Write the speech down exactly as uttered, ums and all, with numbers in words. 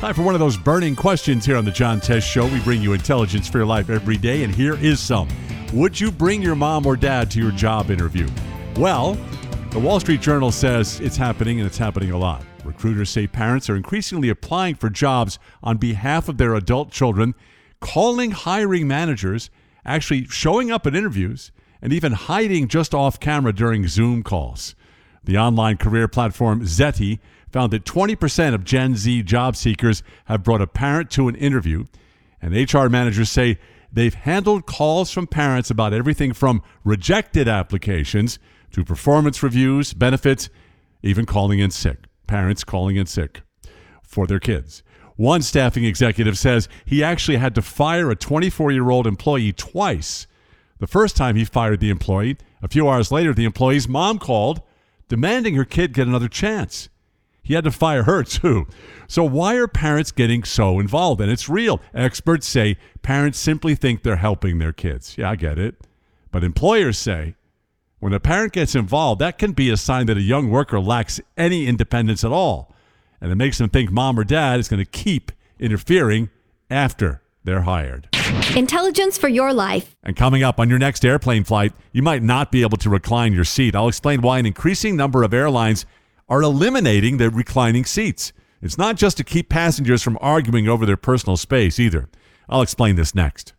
Time for one of those burning questions here on the John Test Show. We bring you intelligence for your life every day, and here is some. Would you bring your mom or dad to your job interview? Well, the Wall Street Journal says it's happening, and it's happening a lot. Recruiters say parents are increasingly applying for jobs on behalf of their adult children, calling hiring managers, actually showing up at interviews, and even hiding just off camera during Zoom calls. The online career platform Zeti found that twenty percent of Gen Z job seekers have brought a parent to an interview, and H R managers say they've handled calls from parents about everything from rejected applications to performance reviews, benefits, even calling in sick. Parents calling in sick for their kids. One staffing executive says he actually had to fire a twenty-four-year-old employee twice. The first time he fired the employee, a few hours later, the employee's mom called, demanding her kid get another chance. He had to fire her, too. So why are parents getting so involved? And it's real. Experts say parents simply think they're helping their kids. Yeah, I get it. But employers say when a parent gets involved, that can be a sign that a young worker lacks any independence at all. And it makes them think mom or dad is going to keep interfering after they're hired. Intelligence for your life. And coming up on your next airplane flight, you might not be able to recline your seat. I'll explain why an increasing number of airlines are eliminating the reclining seats. It's not just to keep passengers from arguing over their personal space either. I'll explain this next.